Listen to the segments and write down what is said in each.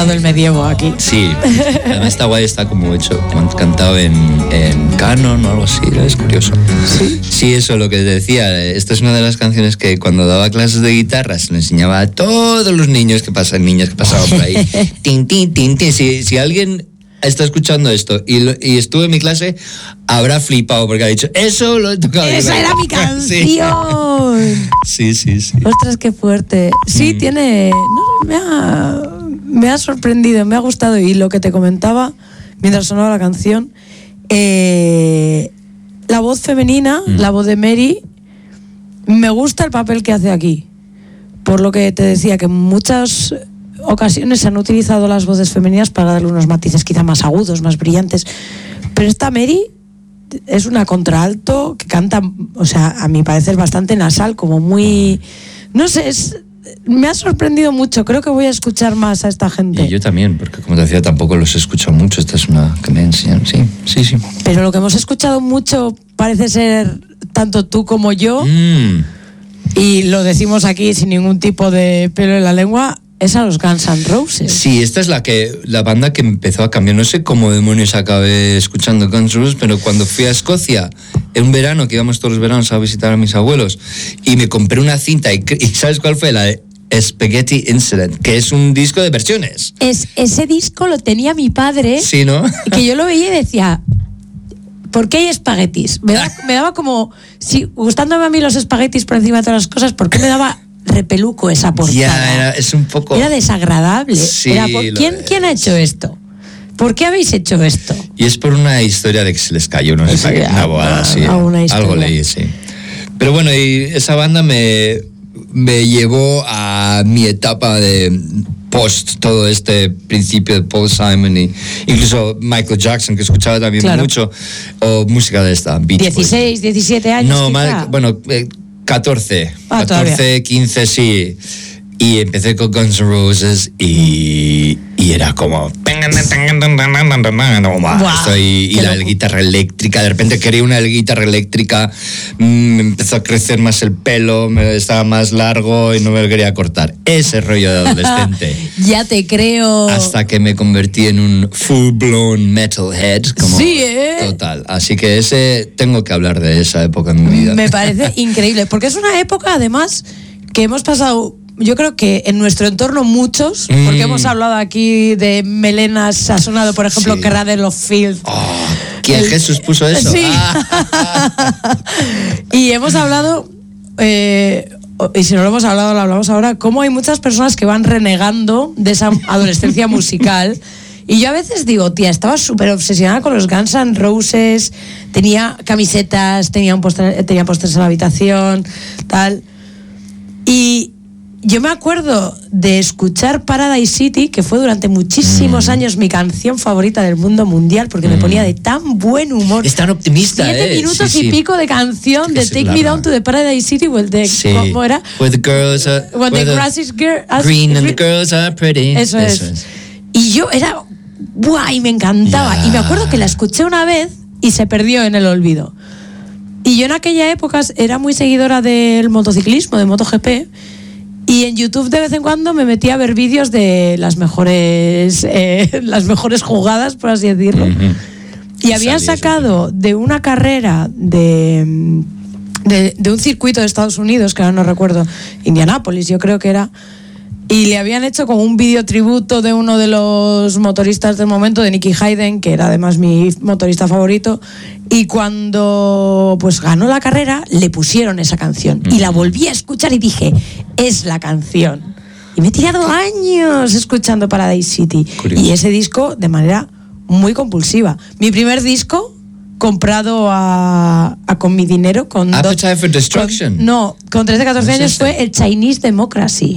empezado el medievo aquí. Sí, además está guay, está como hecho, como cantado en canon o algo así, es curioso. Sí, eso, lo que te decía, esta es una de las canciones que cuando daba clases de guitarra se lo enseñaba a todos los niños niñas que pasaban por ahí. Tin, tin, tin, tin. Si alguien está escuchando esto y estuve en mi clase, habrá flipado porque ha dicho, eso lo he tocado. ¡Esa era mi canción! Sí. Ostras, qué fuerte. Sí, tiene... No, me ha sorprendido, me ha gustado. Y lo que te comentaba mientras sonaba la canción, la voz femenina, la voz de Mary, me gusta el papel que hace aquí. Por lo que te decía, que en muchas ocasiones se han utilizado las voces femeninas para darle unos matices quizá más agudos, más brillantes. Pero esta Mary es una contralto que canta, o sea, a mi parecer bastante nasal, como muy... No sé, me ha sorprendido mucho. Creo que voy a escuchar más a esta gente. Y yo también, porque como te decía, tampoco los he escuchado mucho. Esta es una que me enseñan, sí. Pero lo que hemos escuchado mucho parece ser tanto tú como yo, y lo decimos aquí sin ningún tipo de pelo en la lengua, es a los Guns N' Roses. Sí, esta es la banda que empezó a cambiar. No sé cómo demonios acabé escuchando Guns N' Roses, pero cuando fui a Escocia, en un verano, que íbamos todos los veranos a visitar a mis abuelos, y me compré una cinta, y ¿sabes cuál fue? La de Spaghetti Incident, que es un disco de versiones. Ese disco lo tenía mi padre. Sí, ¿no? Que yo lo veía y decía, ¿por qué hay espaguetis? Me daba como, si gustándome a mí los espaguetis por encima de todas las cosas, ¿por qué me daba repeluco esa portada? Es un poco... Era desagradable. Sí, ¿Quién ha hecho esto? ¿Por qué habéis hecho esto? Y es por una historia de que se les cayó unos espaguetis, una boada, sí. Algo leí, sí. Pero bueno, y esa banda me llevó a mi etapa de post todo este principio de Paul Simon y incluso Michael Jackson, que escuchaba también mucho, o música de esta, Beach 16, 17 años. No, más, bueno, 14, 15, sí. Y empecé con Guns N' Roses y era como... Y la guitarra eléctrica, de repente quería una guitarra eléctrica, me empezó a crecer más el pelo, estaba más largo y no me lo quería cortar. Ese rollo de adolescente. Ya te creo. Hasta que me convertí en un full-blown metalhead. Como sí, total. Así que tengo que hablar de esa época en mi vida. Me parece increíble, porque es una época, además, que hemos pasado... Yo creo que en nuestro entorno muchos, porque hemos hablado aquí de melenas, ha sonado, por ejemplo, Cradle of Filth. ¿Quién Jesús puso eso? Sí. Y hemos hablado, y si no lo hemos hablado, lo hablamos ahora, cómo hay muchas personas que van renegando de esa adolescencia musical. Y yo a veces digo, tía, estaba súper obsesionada con los Guns N' Roses, tenía camisetas, tenía pósters en la habitación, tal. Y yo me acuerdo de escuchar Paradise City, que fue durante muchísimos años mi canción favorita del mundo mundial, porque me ponía de tan buen humor. Es tan optimista, 7 minutos y pico de canción de Take Me Down to the Paradise City, ¿cómo era? Where the girls are, when the grass is green and the girls are pretty. Eso es. Y yo era... ¡Buah! Y me encantaba. Yeah. Y me acuerdo que la escuché una vez y se perdió en el olvido. Y yo en aquella época era muy seguidora del motociclismo, de MotoGP, y en YouTube de vez en cuando me metía a ver vídeos de las mejores jugadas, por así decirlo. Y habían sacado de una carrera de un circuito de Estados Unidos, que ahora no recuerdo, Indianápolis yo creo que era, y le habían hecho como un vídeo tributo de uno de los motoristas del momento, de Nicky Hayden, que era además mi motorista favorito, y cuando pues ganó la carrera le pusieron esa canción y la volví a escuchar y dije, es la canción. Y me he tirado años escuchando Paradise City. Curioso. Y ese disco de manera muy compulsiva. Mi primer disco comprado con mi dinero, con Appetite for Destruction. Con 13-14 años fue el Chinese Democracy.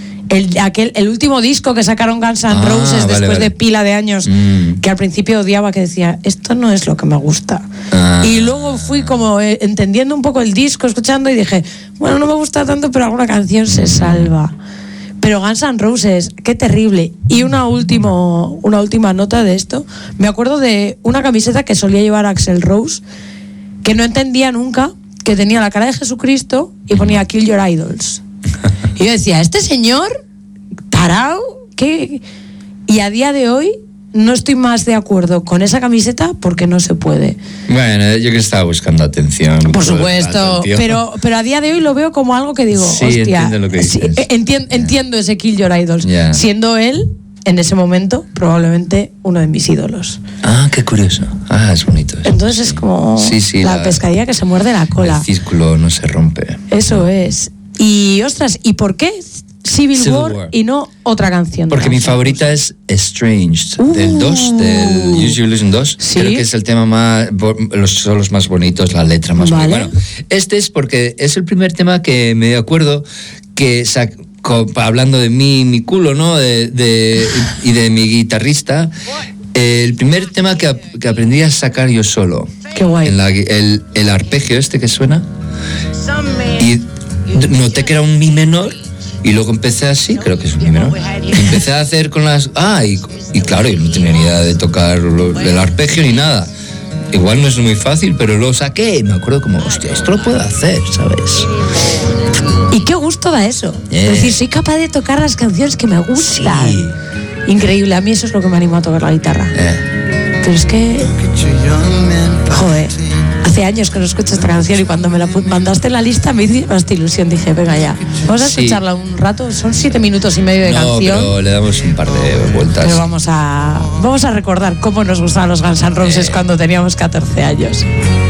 El último disco que sacaron Guns N' Roses después de pila de años, que al principio odiaba, que decía, esto no es lo que me gusta. Y luego fui como entendiendo un poco el disco, escuchando, y dije, bueno, no me gusta tanto, pero alguna canción se salva. Pero Guns N' Roses, qué terrible. Y una última nota de esto. Me acuerdo de una camiseta que solía llevar Axl Rose, que no entendía nunca, que tenía la cara de Jesucristo y ponía Kill Your Idols. Y yo decía, este señor tarao, ¿qué? Y a día de hoy no estoy más de acuerdo con esa camiseta porque no se puede. Bueno, yo que estaba buscando atención. Por supuesto, pero a día de hoy lo veo como algo que digo, sí, hostia, entiendo lo que dices. Entiendo ese Kill Your Idols, siendo él, en ese momento, probablemente uno de mis ídolos. Ah, qué curioso. Ah, es bonito eso. Entonces es como la pescadilla que se muerde la cola. El círculo no se rompe. Eso es. Y, ostras, ¿y por qué Civil War y no otra canción? Porque mi favorita es Estranged, del 2, del Use Your Illusion 2. ¿Sí? Creo que es el tema más, los solos más bonitos, la letra más bonita. Bueno, este es porque es el primer tema que me acuerdo que hablando de mí, mi culo, ¿no? Y de mi guitarrista. El primer tema que aprendí a sacar yo solo. Qué guay. El arpegio este que suena. Y noté que era un mi menor. Y luego empecé así, creo que es un mi menor. Y empecé a hacer con las... y claro, yo no tenía ni idea de tocar el arpegio ni nada. Igual no es muy fácil, pero lo saqué y me acuerdo como, hostia, esto lo puedo hacer, ¿sabes? Y qué gusto da eso. Es decir, soy capaz de tocar las canciones que me gustan. Sí. Increíble, a mí eso es lo que me animó a tocar la guitarra. Pero es que... Joder, hace años que no escucho esta canción y cuando me la mandaste en la lista me hizo bastante ilusión. Dije, venga ya, vamos a escucharla un rato. Son 7 minutos y medio de canción. Pero le damos un par de vueltas. Pero vamos a recordar cómo nos gustaban los Guns N' Roses cuando teníamos 14 años.